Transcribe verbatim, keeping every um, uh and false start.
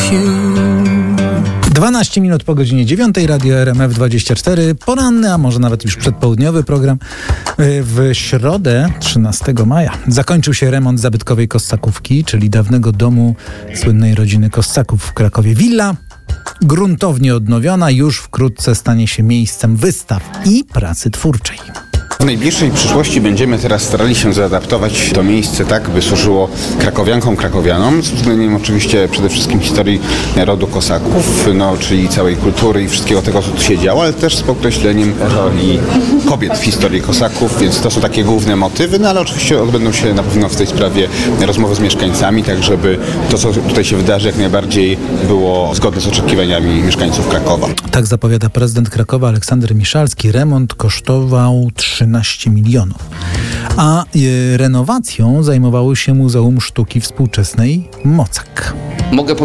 dwanaście minut po godzinie dziewiątej, Radio R M F dwadzieścia cztery, poranny, a może nawet już przedpołudniowy program. W środę, trzynastego maja, zakończył się remont zabytkowej Kossakówki, czyli dawnego domu słynnej rodziny Kossaków w Krakowie. Willa, gruntownie odnowiona, już wkrótce stanie się miejscem wystaw i pracy twórczej. W najbliższej przyszłości będziemy teraz starali się zaadaptować to miejsce tak, by służyło krakowiankom, krakowianom, z uwzględnieniem oczywiście przede wszystkim historii rodu Kossaków, no, czyli całej kultury i wszystkiego tego, co tu się działo, ale też z podkreśleniem roli kobiet w historii Kossaków, więc to są takie główne motywy, no ale oczywiście odbędą się na pewno w tej sprawie rozmowy z mieszkańcami, tak żeby to, co tutaj się wydarzy, jak najbardziej było zgodne z oczekiwaniami mieszkańców Krakowa. Tak zapowiada prezydent Krakowa Aleksander Miszalski. Remont kosztował trzynaście milionów. A y, renowacją zajmowało się Muzeum Sztuki Współczesnej Mocek. Mogę